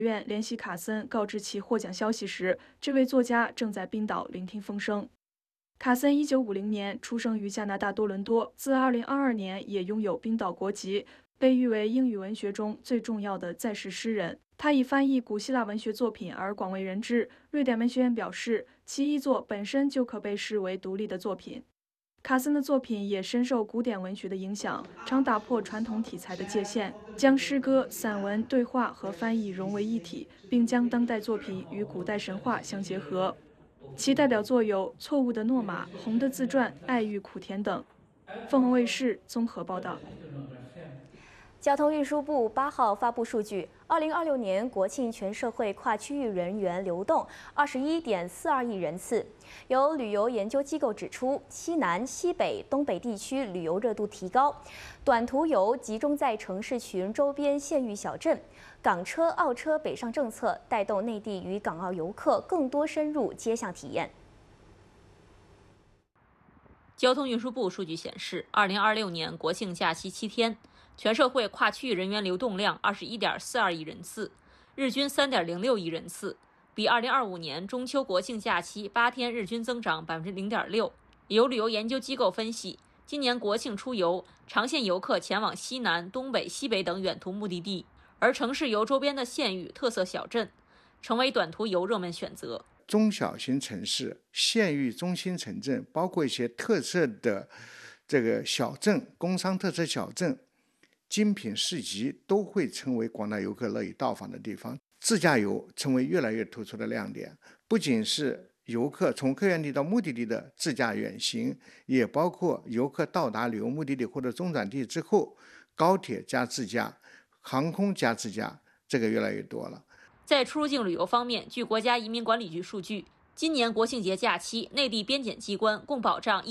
院联系卡森，告知其获奖消息时，这位作家正在冰岛聆听风声。卡森1950年出生于加拿大多伦多，自2022年也拥有冰岛国籍，被誉为英语文学中最重要的在世诗人。他以翻译古希腊文学作品而广为人知。瑞典文学院表示，其遗作本身就可被视为独立的作品。卡森的作品也深受古典文学的影响，常打破传统题材的界限，将诗歌、散文、对话和翻译融为一体，并将当代作品与古代神话相结合。其代表作有《错误的诺玛》《红的自传》《爱欲苦甜》等。凤凰卫视综合报道。 交通运输部8号发布数据，2026年国庆全社会跨区域人员流动21.42亿人次。有旅游研究机构指出，西南、西北、东北地区旅游热度提高，短途游集中在城市群周边县域小镇，港车、澳车北上政策带动内地与港澳游客更多深入街巷体验。 交通运输部数据显示，2026年国庆假期7天。全社会跨区域人员流动量21.42亿人次，日均3.06亿人次，比2025年中秋国庆假期8天日均增长0.6%。有旅游研究机构分析，今年国庆出游，长线游客前往西南、东北、西北等远途目的地，而城市游周边的县域、特色小镇，成为短途游热门选择。 中小型城市、县域中心城镇，包括一些特色的这个小镇、工商特色小镇。精品市集都会成为广大游客乐意到访的地方，自驾游成为越来越突出的亮点。不仅是游客从客源地到目的地的自驾远行，也包括游客到达旅游目的地或者中转地之后，高铁加自驾、航空加自驾，这个越来越多了。 在出入境旅游方面，据国家移民管理局数据，今年国庆节假期，内地边检机关共保障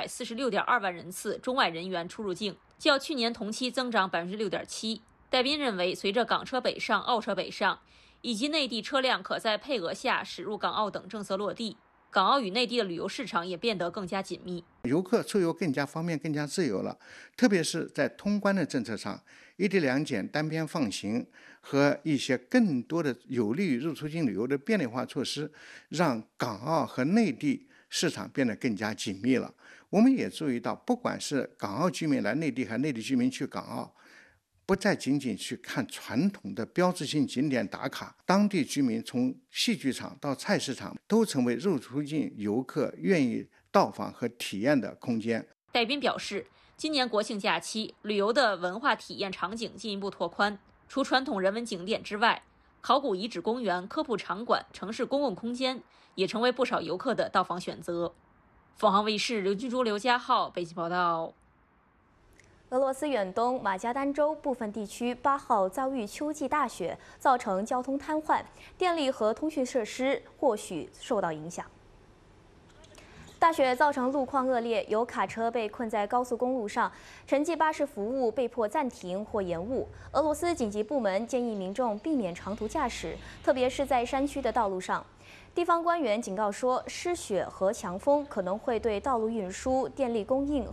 1546.2万人次中外人员出入境。较去年同期增长6.7%。戴斌认为，随着港车北上、澳车北上，以及内地车辆可在配额下驶入港澳等政策落地，港澳与内地的旅游市场也变得更加紧密， 游客出游更加方便、更加自由了。特别是在通关的政策上，一地两检、单边放行和一些更多的有利于入出境旅游的便利化措施，让港澳和内地市场变得更加紧密了。我们也注意到，不管是港澳居民来内地，还是内地居民去港澳，不再仅仅去看传统的标志性景点打卡，当地居民从戏剧场到菜市场，都成为入出境游客愿意到访和体验的空间。 戴斌表示，今年国庆假期，旅游的文化体验场景进一步拓宽，除传统人文景点之外，考古遗址公园、科普场馆、城市公共空间也成为不少游客的到访选择。凤凰卫视刘君竹、刘家浩北京报道。 俄罗斯远东马加丹州部分地区8号遭遇秋季大雪，造成交通瘫痪，电力和通讯设施或许受到影响。大雪造成路况恶劣，有卡车被困在高速公路上，城际巴士服务被迫暂停或延误。俄罗斯紧急部门建议民众避免长途驾驶，特别是在山区的道路上。地方官员警告说，湿雪和强风可能会对道路运输、电力供应